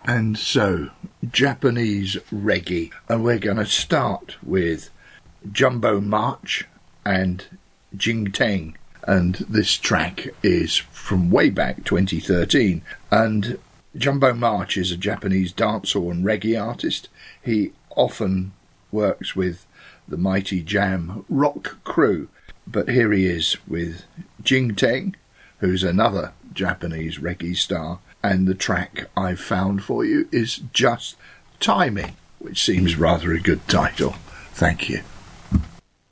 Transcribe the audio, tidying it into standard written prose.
And so, Japanese reggae. And we're going to start with Jumbo March and Jing Teng. And this track is from way back 2013. And Jumbo March is a Japanese dancehall and reggae artist. He often works with the Mighty Jam rock crew. But here he is with Jing Teng, who's another Japanese reggae star. And the track I've found for you is Just Timing, which seems rather a good title. Thank you.